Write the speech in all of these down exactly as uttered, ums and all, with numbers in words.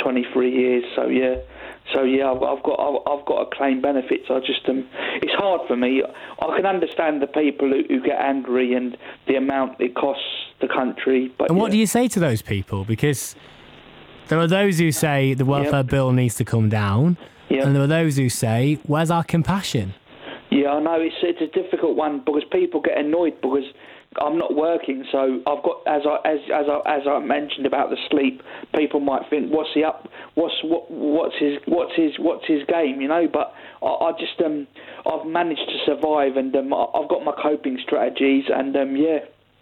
twenty-three years. So yeah, so yeah, I've, I've got I've, I've got to claim benefits. I just um, it's hard for me. I can understand the people who, who get angry and the amount it costs the country. But and what yeah. do you say to those people? Because there are those who say the welfare Yep. bill needs to come down, Yep. and there are those who say, where's our compassion? Yeah, I know it's it's a difficult one because people get annoyed because I'm not working, so I've got as I as as I as I mentioned about the sleep. People might think, what's he up? What's what what's his what's his what's his game? You know, but I, I just um I've managed to survive, and um I've got my coping strategies, and um yeah.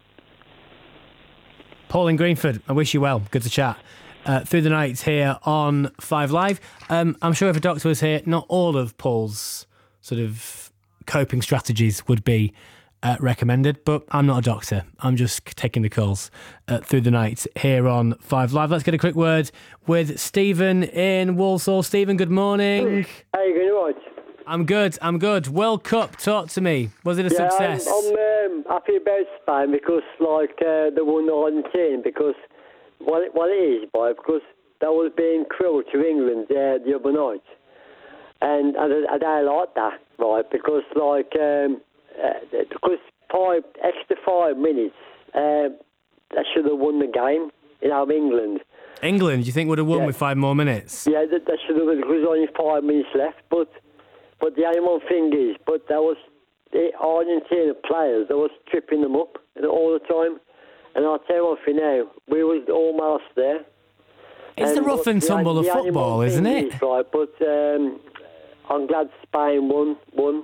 Paul in Greenford, I wish you well. Good to chat. Uh, through the night here on Five Live. Um, I'm sure if a doctor was here, not all of Paul's sort of coping strategies would be uh, recommended, but I'm not a doctor. I'm just taking the calls uh, through the night here on Five Live. Let's get a quick word with Stephen in Walsall. Stephen, good morning. How are you going, right? I'm good, I'm good. World Cup, talk to me. Was it a yeah, success? I'm, I'm um, happy about Spain because, like, uh, they won Argentina because what it, what it is, boy, because that was being cruel to England uh, the other night. And, and I, I don't like that, right, because, like, um, uh, because five, extra five minutes, uh, they should have won the game, you know, England. England, do you think would have won Yeah. with five more minutes? Yeah, they, they should have, there was only five minutes left, but but the only one thing is, but there was the Argentina players, they was tripping them up all the time. And I'll tell you one thing now, we was almost there. It's the rough and tumble of football, isn't it? Is, right, but um, I'm glad Spain won. won.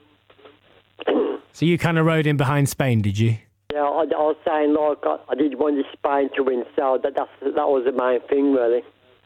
So you kind of rode in behind Spain, did you? Yeah, I, I was saying, like, I, I did want Spain to win, so that that's, that was the main thing, really.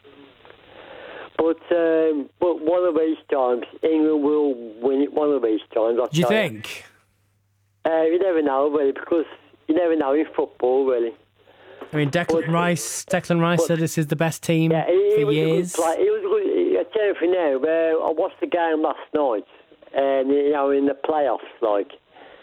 But um, but one of these times, England will win it one of these times. I'll Do you tell think? You. Uh, you never know, really, because you never know in football, really. I mean, Declan But- Rice Declan Rice but- said this is the best team Yeah, he, he for was years. a good player. He was a good. I tell you for now, uh, I watched the game last night, and you know, in the playoffs, like,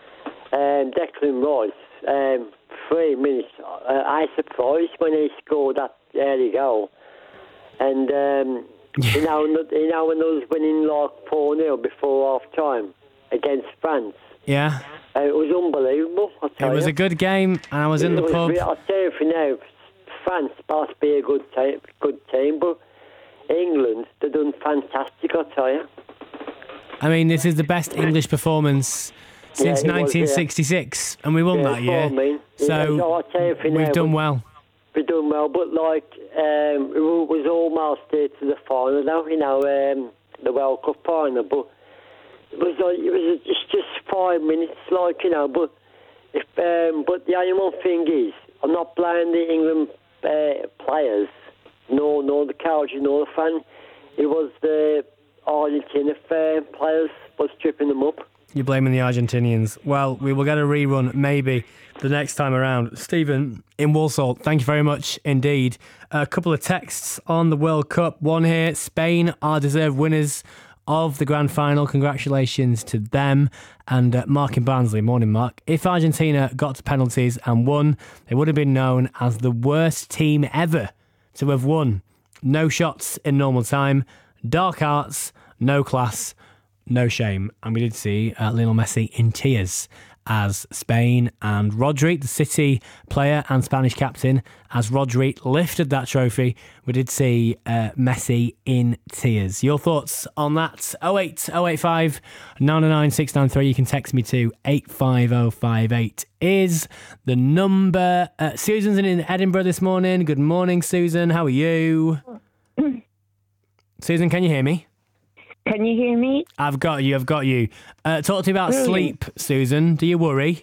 um, Declan Rice, um, three minutes. Uh, I was surprised when he scored that early goal, and um, you know, you know when they was winning like four nil before half time against France. Yeah, Uh, it was unbelievable. I it tell was you. a good game, and I was in It the was pub. re- I'll tell you for now, France must be a good team, good team, but England, they've done fantastic, I'll tell you. I mean, this is the best English performance since Yeah, it was, yeah. nineteen sixty-six, and we won Yeah, that that's year. what I mean. Yeah, So I'll tell you for we've now, done but- well. We've done well, but like, um, it was almost there to the final now, you know, um, the World Cup final, but it was like, it was just, just five minutes, like, you know, but if, um, but the only one thing is, I'm not blaming the England uh, players, nor, nor the coach, nor the fan. It was the Argentina uh, players was tripping them up. You're blaming the Argentinians. Well, we will get a rerun maybe the next time around. Stephen in Walsall, thank you very much indeed. A couple of texts on the World Cup. One here, Spain are deserved winners of the grand final. Congratulations to them. And uh, Mark in Barnsley, morning Mark. If Argentina got to penalties and won, they would have been known as the worst team ever to have won. No shots in normal time, dark arts, no class, no shame. And we did see uh, Lionel Messi in tears as Spain and Rodri, the City player and Spanish captain, as Rodri lifted that trophy. We did see uh, Messi in tears. Your thoughts on that? oh eight oh eight five, nine oh nine, six nine three. You can text me to eight five oh five eight is the number. Uh, Susan's in Edinburgh this morning. Good morning, Susan. How are you? Susan, can you hear me? Can you hear me? I've got you, I've got you. Uh, talk to me about Brilliant. sleep, Susan. Do you worry?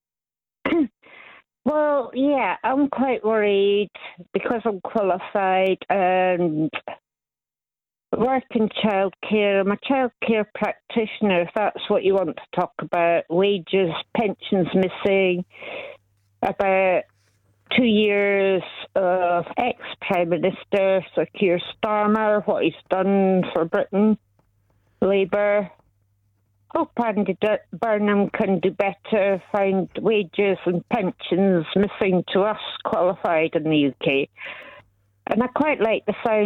Well, yeah, I'm quite worried because I'm qualified and work in childcare. I'm a childcare practitioner, if that's what you want to talk about. Wages, pensions missing, about two years of ex-Prime Minister Sir Keir Starmer, what he's done for Britain. Labour. Hope Andy Burnham can do better, find wages and pensions missing to us qualified in the U K. And I quite like the sound